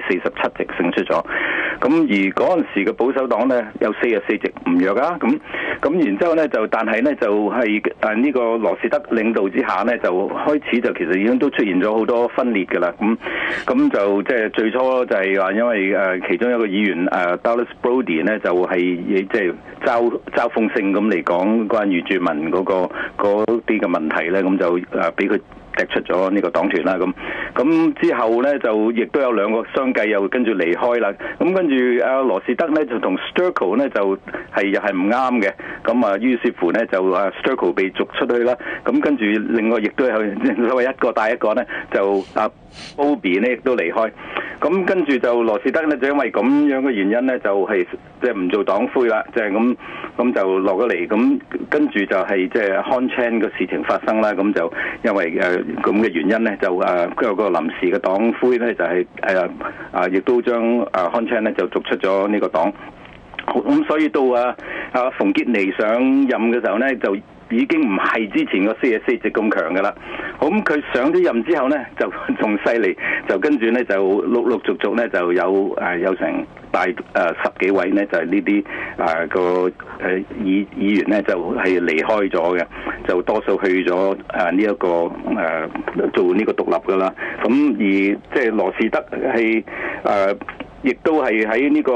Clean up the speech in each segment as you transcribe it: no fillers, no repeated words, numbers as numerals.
47席勝出咗。咁而嗰陣時嘅保守黨呢，有44席唔弱啊。咁然之後呢，但係呢，就係呢個羅士德領導之下呢，就開始就其實已經都出現咗好多分裂㗎啦。咁就即係最初就係話因為其中一個議員Dallas Brody 呢，就係即係嘲諷性咁嚟講關於住民嗰啲嘅問題呢，咁就俾佢踢出咗呢個黨團啦。咁之後呢，就亦都有兩個相繼又跟住離開啦。咁跟住羅士德呢，就同 Sturkle 呢，就又係唔啱嘅。咁於是乎呢，就Sturkle 被逐出去啦。咁跟住另外亦都有所謂一個帶一個呢，就Bobby 呢亦都離開。咁跟住就羅士德呢，就因為咁樣嘅原因呢，就係即係唔做黨魁啦，即係咁就落咗嚟。咁跟住就係即係 Hon Chen 嘅事情發生啦。咁就因為咁嘅原因呢，就有個臨時嘅黨魁呢，就係亦都將Hon Chen 呢就逐出咗呢個黨。咁所以到馮傑尼上任嘅時候呢，就已經唔係之前個44席咁強㗎啦。咁佢上咗任之後呢，就仲犀利，就跟住呢，就陸續呢，就有成大10幾位呢，就係呢啲個議員呢，就係離開咗嘅，就多數去咗呢一個做呢個獨立㗎啦。咁而即係羅士德係亦都係喺呢個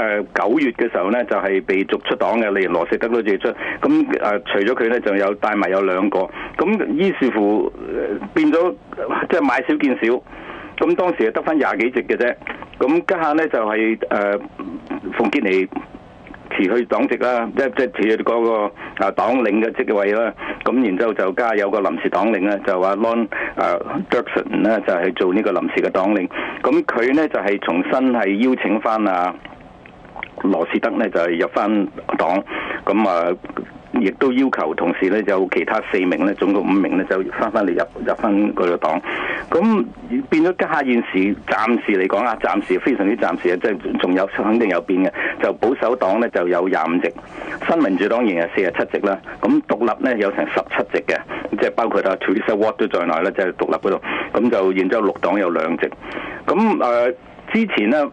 9月嘅時候呢，就係被逐出黨嘅，例如羅士德都逐出。咁除咗佢呢，仲有帶埋有兩個。咁於是乎變咗即係買少見少。咁當時係得返20幾席嘅啫。咁家下呢，就係馮傑尼辭去黨籍啦，即係辭去嗰個黨領嘅職位啦。咁然之後就加有個臨時黨領咧，就話 Lon Dirksen 咧就係做呢個臨時嘅黨領。咁佢呢，就係重新係邀請翻羅士德呢，就係入翻黨。咁亦都要求同時咧有其他4名咧，總共5名咧就翻嚟入翻嗰個黨。咁變咗家下現時暫時嚟講暫時非常之暫時即係仲有肯定有變嘅。就保守黨咧就有25席，新民主黨仍然係47席啦。咁獨立咧有成17席嘅，即係包括Teresa Watt 都在內啦，即係獨立嗰度。咁就然之後綠黨有2席。咁之前咧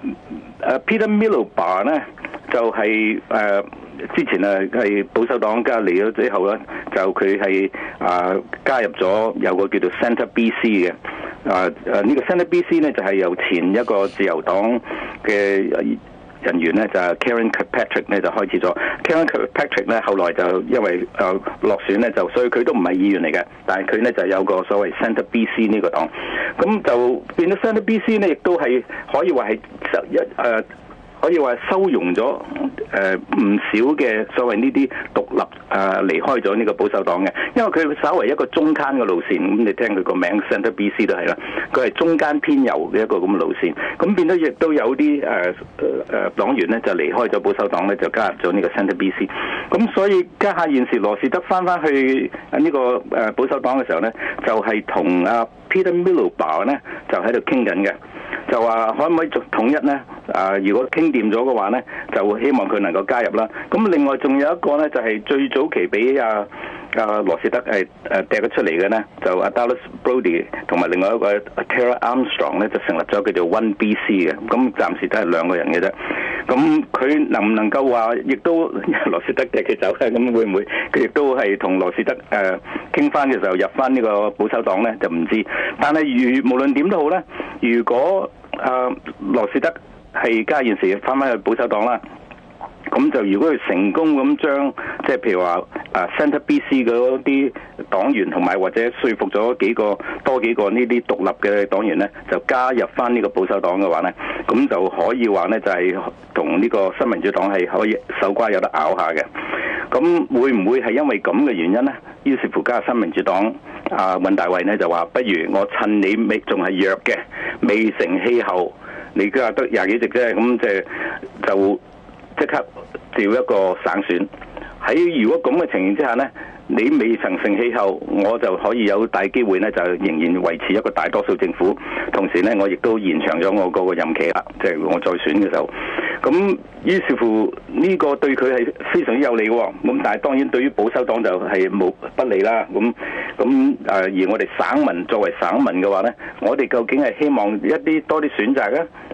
Peter Miliband 咧就係之前係保守黨加嚟咗之後咧，就佢係加入咗有個叫做 Centre BC 嘅呢個 Centre BC 咧就係由前一個自由黨嘅人員咧就係 Karen Kirkpatrick 咧就開始咗。Karen Kirkpatrick 咧後來就因為落選咧就所以佢都唔係議員嚟嘅，但係佢咧就有個所謂 Centre BC 呢個黨，咁就變咗 Centre BC 咧亦都係可以話係可以話收容咗唔少嘅所謂呢啲獨立離開咗呢個保守黨嘅，因為佢稍為一個中間嘅路線，咁你聽佢個名 Centre BC 都係啦，佢係中間偏右嘅一個咁嘅路線，咁變咗亦都有啲黨員呢就離開咗保守黨呢就加入咗呢個 Centre BC， 咁所以家下現時羅士德翻去呢個保守黨嘅時候呢，就係同Peter Miliband 呢就喺度傾緊嘅。就話可唔可以統一呢？如果傾掂咗嘅話呢，就希望佢能夠加入啦。咁另外仲有一個呢，就係最早期俾羅士德係掟咗出嚟嘅呢，就Dallas Brody 同埋另外一個 Tara Armstrong 呢，就成立咗叫做 1BC 嘅。咁暫時都係2個人嘅啫。咁佢能唔能夠話，亦都羅士德掟佢走咧？咁會唔會佢亦都係同羅士德傾翻嘅時候入翻呢個保守黨呢？就唔知。但係無論點都好呢，如果羅士德係家現時翻去保守黨啦，咁就如果佢成功咁將即係譬如話Centre BC 嗰啲黨員同埋或者說服咗多幾個呢啲獨立嘅黨員呢，就加入翻呢個保守黨嘅話呢，咁就可以話呢，就係同呢個新民主黨係可以手瓜有得咬下嘅。咁會唔會係因為咁嘅原因呢？於是乎加新民主黨尹大衛呢就話，不如我趁你仲係弱嘅，未成氣候，你家得20幾席啫，咁就即刻召一個省選。喺如果咁嘅情形之下呢，你未曾成氣候，我就可以有大機會呢，就仍然維持一個大多數政府。同時呢，我亦都延長咗我嗰個任期啦，即係我再選嘅時候。咁於是乎呢個對佢係非常之有利嘅。咁但係當然對於保守黨就係冇不利啦。而我哋省民作為省民嘅話呢，我哋究竟係希望一啲多啲選擇呢，